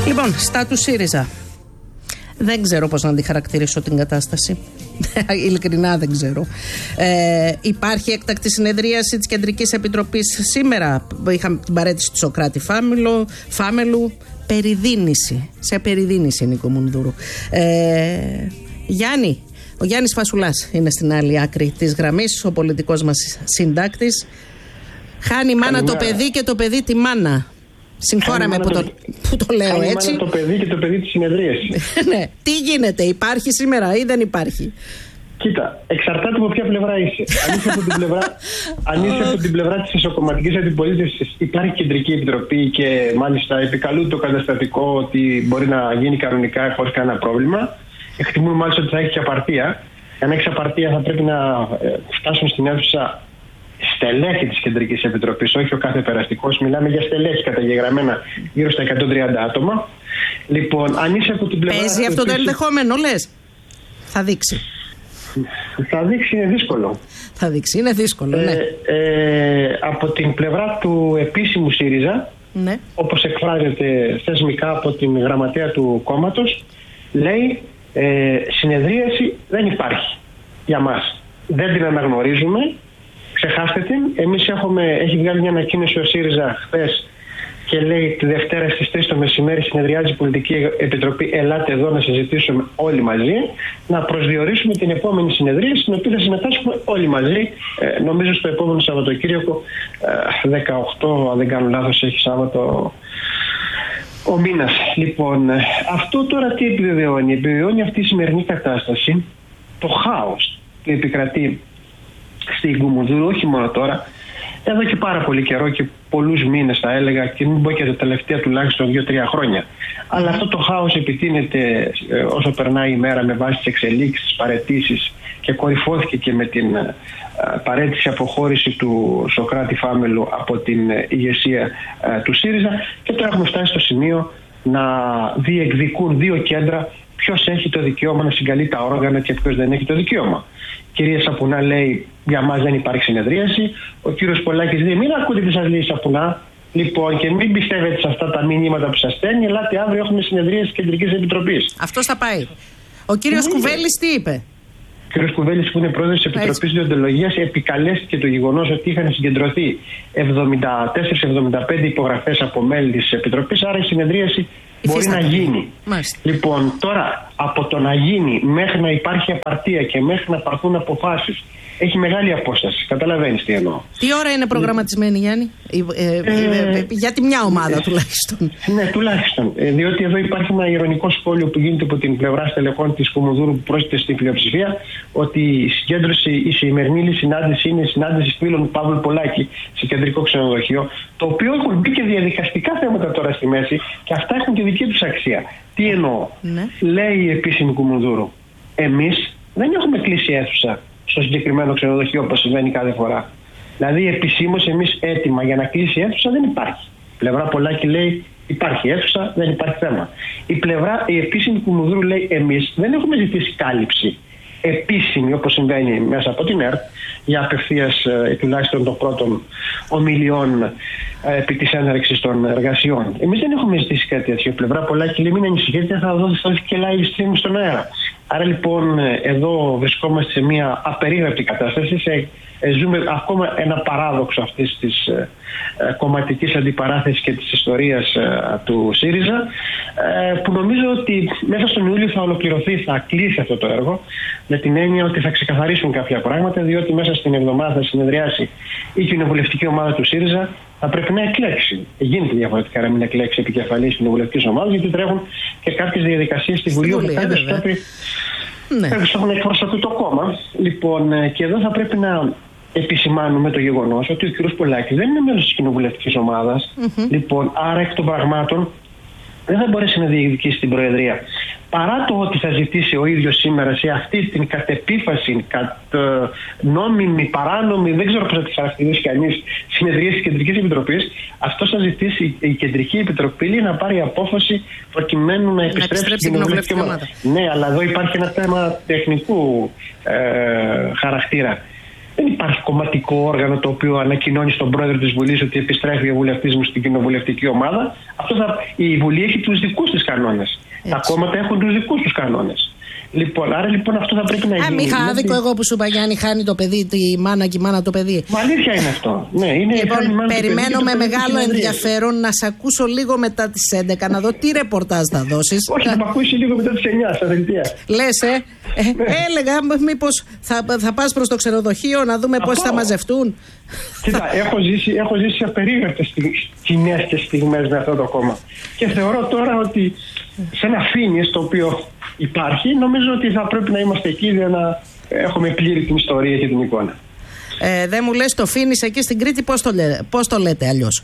Λοιπόν, στα του ΣΥΡΙΖΑ. Δεν ξέρω πώς να αντιχαρακτηρίσω την κατάσταση. Ειλικρινά δεν ξέρω. Υπάρχει έκτακτη συνεδρίαση της Κεντρικής Επιτροπής σήμερα. Είχαμε την παραίτηση του Σωκράτη Φάμελου. Περιδίνηση. Σε περιδίνηση, Νίκο Μουνδούρου. Γιάννη. Ο Γιάννης Φασουλάς είναι στην άλλη άκρη της γραμμής, ο πολιτικός μας συντάκτης. Χάνει η μάνα το παιδί και το παιδί τη μάνα. Συγχώραμε που το λέω έτσι. Χάνει το παιδί και το παιδί τη συνεδρίαση. Ναι. Τι γίνεται, υπάρχει σήμερα ή δεν υπάρχει? Κοίτα, εξαρτάται από ποια πλευρά είσαι. Αν είσαι από την πλευρά της εσωκομματικής αντιπολίτευσης, υπάρχει Κεντρική Επιτροπή και μάλιστα επικαλούνται το καταστατικό ότι μπορεί να γίνει κανονικά χωρίς κανένα πρόβλημα. Εκτιμούν μάλιστα ότι θα έχει και απαρτία. Αν έχει απαρτία, θα πρέπει να φτάσουν στην αίθουσα στελέχη της Κεντρικής Επιτροπής, όχι ο κάθε περαστικός. Μιλάμε για στελέχη καταγεγραμμένα γύρω στα 130 άτομα. Λοιπόν, αν είσαι από την πλευρά. Παίζει αυτό το ενδεχόμενο, λες? Θα δείξει. Θα δείξει, είναι δύσκολο. Θα δείξει, είναι δύσκολο, ναι. Από την πλευρά του επίσημου ΣΥΡΙΖΑ, ναι, όπως εκφράζεται θεσμικά από την γραμματέα του κόμματος, λέει συνεδρίαση δεν υπάρχει για μας. Δεν την αναγνωρίζουμε. Ξεχάστε την. Εμείς έχει βγάλει μια ανακοίνωση ο ΣΥΡΙΖΑ χθες και λέει τη Δευτέρα στις 3 το μεσημέρι συνεδριάζει η Πολιτική Επιτροπή. Ελάτε εδώ να συζητήσουμε όλοι μαζί, να προσδιορίσουμε την επόμενη συνεδρία στην οποία θα συμμετάσχουμε όλοι μαζί. Νομίζω στο επόμενο Σαββατοκύριακο, 18, αν δεν κάνω λάθος, έχει Σάββατο ο μήνας. Λοιπόν, αυτό τώρα τι επιβεβαιώνει? Επιβεβαιώνει αυτή η σημερινή κατάσταση, το χάος που επικρατεί στην Κουμουνδούρου, όχι μόνο τώρα, εδώ και πάρα πολύ καιρό και πολλούς μήνες θα έλεγα, και μην πω και τα τελευταία τουλάχιστον 2-3 χρόνια. Αλλά αυτό το χάος επιτείνεται όσο περνάει η μέρα με βάση τις εξελίξεις, τις παραιτήσεις, και κορυφώθηκε και με την παραίτηση αποχώρηση του Σωκράτη Φάμελου από την ηγεσία του ΣΥΡΙΖΑ, και τώρα έχουμε φτάσει στο σημείο να διεκδικούν δύο κέντρα ποιος έχει το δικαίωμα να συγκαλεί τα όργανα και ποιος δεν έχει το δικαίωμα. Η κυρία Σαπουνά λέει για μας δεν υπάρχει συνεδρίαση. Ο κύριος Πολάκης λέει μην ακούτε τι σας λέει η Σαπουνά. Λοιπόν, και μην πιστεύετε σε αυτά τα μηνύματα που σας στέλνει. Ελάτε αύριο, έχουμε συνεδρίαση της Κεντρικής Επιτροπής. Αυτός θα πάει. Ο κύριος Κουβέλης τι είπε? Ο κύριος Κουβέλης, που είναι πρόεδρος της Επιτροπής Διοντολογίας, επικαλέστηκε το γεγονός ότι είχαν συγκεντρωθεί 74-75 υπογραφές από μέλη της Επιτροπής. Άρα η συνεδρίαση μπορεί να γίνει. Μάλιστα. Λοιπόν, τώρα από το να γίνει μέχρι να υπάρχει απαρτία και μέχρι να πάρθουν αποφάσεις, έχει μεγάλη απόσταση. Καταλαβαίνεις τι εννοώ. Τι ώρα είναι προγραμματισμένη, Γιάννη? Για τη μια ομάδα τουλάχιστον. Ναι, τουλάχιστον. Διότι εδώ υπάρχει ένα ειρωνικό σχόλιο που γίνεται από την πλευρά στελεχών της Κουμουνδούρου που πρόκειται στην πλειοψηφία, ότι η συγκέντρωση, η σημερινή συνάντηση είναι η συνάντηση φίλων του Παύλου Πολάκη σε κεντρικό ξενοδοχείο, το οποίο έχουν μπει και διαδικαστικά θέματα τώρα στη μέση και αυτά έχουν τη δική τους αξία. Τι εννοώ? Ναι. Λέει η επίσημη Κουμουνδούρου, εμείς δεν έχουμε κλείσει αίθουσα στο συγκεκριμένο ξενοδοχείο όπως συμβαίνει κάθε φορά. Δηλαδή επισήμως εμείς έτοιμα για να κλείσει αίθουσα δεν υπάρχει. Η πλευρά Πολάκη λέει υπάρχει αίθουσα, δεν υπάρχει θέμα. Η επίσημη Κουμουνδούρου λέει εμείς δεν έχουμε ζητήσει κάλυψη επίσημη όπως συμβαίνει μέσα από την ΕΡΤ για απευθείας τουλάχιστον των πρώτων ομιλιών επί της έναρξης των εργασιών. Εμείς δεν έχουμε ζητήσει κάτι τέτοιο. Η πλευρά Πολάκη λέει μην ανησυχείτε, θα δώσει και live stream στον αέρα. Άρα λοιπόν εδώ βρισκόμαστε σε μια απερίγραπτη κατάσταση, ζούμε ακόμα ένα παράδοξο αυτής της κομματικής αντιπαράθεσης και της ιστορίας του ΣΥΡΙΖΑ, που νομίζω ότι μέσα στον Ιούλιο θα ολοκληρωθεί, θα κλείσει αυτό το έργο, με την έννοια ότι θα ξεκαθαρίσουν κάποια πράγματα, διότι μέσα στην εβδομάδα θα συνεδριάσει η κοινοβουλευτική ομάδα του ΣΥΡΙΖΑ, θα πρέπει να εκλέξει. Γίνεται διαφορετικά να μην εκλέξει επικεφαλής κοινοβουλευτικής ομάδας, γιατί τρέχουν και κάποιες διαδικασίες στη Βουλή όπου πρέπει να εκπροσωπεί το κόμμα. Λοιπόν, και εδώ θα πρέπει να επισημάνουμε το γεγονός ότι ο κ. Πολάκης δεν είναι μέλος της κοινοβουλευτικής ομάδας. Λοιπόν, άρα εκ των πραγμάτων δεν θα μπορέσει να διεκδικήσει την Προεδρία. Παρά το ότι θα ζητήσει ο ίδιος σήμερα σε αυτή την κατ' επίφαση, νόμιμη, παράνομη, δεν ξέρω πώς θα τη χαρακτηρίσει κανείς, συνεδρία της Κεντρικής Επιτροπής, αυτό θα ζητήσει η Κεντρική Επιτροπή να πάρει απόφαση προκειμένου να επιστρέψει στην κοινοβουλευτική ομάδα. Ναι, αλλά εδώ υπάρχει ένα θέμα τεχνικού χαρακτήρα. Δεν υπάρχει κομματικό όργανο το οποίο ανακοινώνει στον πρόεδρο της Βουλής ότι επιστρέφει ο βουλευτής μου στην κοινοβουλευτική ομάδα. Η Βουλή έχει τους δικούς της κανόνες. Τα κόμματα έχουν τους δικούς τους κανόνες. Άρα λοιπόν αυτό θα πρέπει να γίνει. Μη είχα άδικο εγώ που σου είπα, Γιάννη, χάνει το παιδί τη μάνα και η μάνα το παιδί. Μα αλήθεια είναι αυτό. Ναι, λοιπόν, περιμένω με μεγάλο ενδιαφέρον να σε ακούσω λίγο μετά τις 11 να δω τι ρεπορτάζ θα δώσεις. Όχι, να με ακούσει λίγο μετά τις 9 στα δελτία. Λες, έλεγα μήπως θα πας προς το ξενοδοχείο να δούμε πώς θα μαζευτούν. Κοίτα, έχω ζήσει απερίγραπτες σκηνές και στιγμές με αυτό το κόμμα. Και θεωρώ τώρα ότι σε ένα φίνις το οποίο υπάρχει, νομίζω ότι θα πρέπει να είμαστε εκεί για να έχουμε πλήρη την ιστορία και την εικόνα. Δεν μου λες το φίνις εκεί στην Κρήτη πώς το λέτε αλλιώς?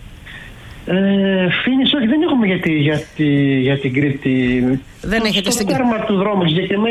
Φίνις, όχι, δεν έχουμε για την Κρήτη. Δεν έχετε στην Κρήτη. Στο τέρμα του δρόμου,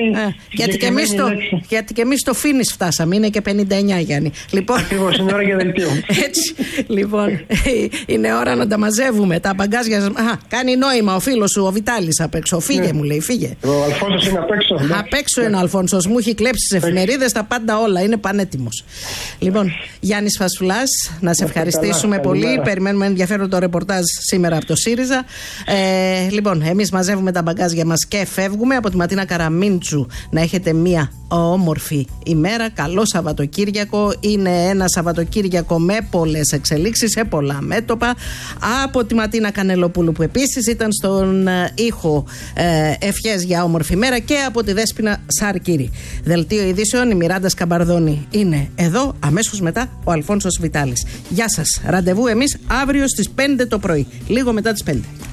γιατί και εμείς στο Φίνις φτάσαμε, είναι και 59, Γιάννη. Λοιπόν, ακριβώς, είναι ώρα για δελτίο. Έτσι, λοιπόν, είναι ώρα να τα μαζεύουμε, τα μπαγκάζια. Κάνει νόημα ο φίλος σου, ο Βιτάλης απ' έξω. Φύγε, μου λέει, φύγε. Ο Αλφόνσος είναι απ' έξω. Απ' έξω είναι ο Αλφόνσος, μου έχει κλέψει τις εφημερίδες, τα πάντα όλα, είναι πανέτοιμος. Λοιπόν, Γιάννης Φασουλάς, να σε ευχαριστήσουμε πολύ. Περιμένουμε ενδιαφέρον το ρεπορτάζ σήμερα από το ΣΥΡΙΖΑ. Λοιπόν, εμείς μαζεύουμε τα μπαγκάζια μας και φεύγουμε. Από τη Ματίνα Καραμίντσου να έχετε μία όμορφη ημέρα. Καλό Σαββατοκύριακο. Είναι ένα Σαββατοκύριακο με πολλές εξελίξεις σε πολλά μέτωπα. Από τη Ματίνα Κανελοπούλου που επίσης ήταν στον ήχο ευχές για όμορφη μέρα, και από τη Δέσποινα Σαρκύρη. Δελτίο ειδήσεων, η Μιράντα Σκαμπαρδόνη είναι εδώ. Αμέσως μετά ο Αλφόνσος Βιτάλης. Γεια σας. Ραντεβού εμείς αύριο στις 5 το πρωί. Λίγο μετά τις 5.